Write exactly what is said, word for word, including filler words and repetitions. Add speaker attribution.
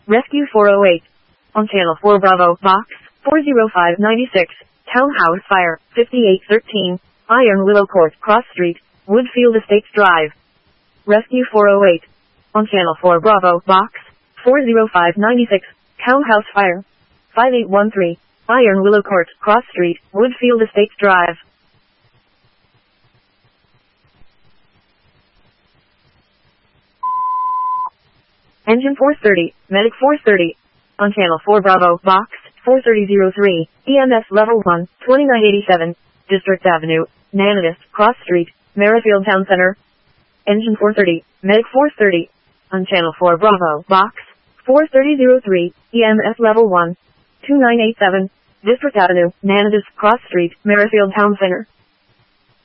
Speaker 1: Rescue four oh eight. On Channel four Bravo, Box four oh five ninety-six, Townhouse Fire, fifty-eight thirteen, Iron Willow Court, Cross Street, Woodfield Estates Drive. Rescue four oh eight. On Channel four Bravo, Box four oh five ninety-six, Townhouse Fire, five eight one three, Iron Willow Court, Cross Street, Woodfield Estates Drive. Engine four thirty, Medic four thirty. On Channel four Bravo, Box four thirty oh three, E M S Level one, twenty-nine eighty-seven, District Avenue, Nanadis, Cross Street, Merrifield Town Center. Engine four thirty, Medic four thirty. On Channel four Bravo, Box four thirty oh three, E M S Level one, twenty-nine eighty-seven, District Avenue, Nanadis, Cross Street, Merrifield Town Center.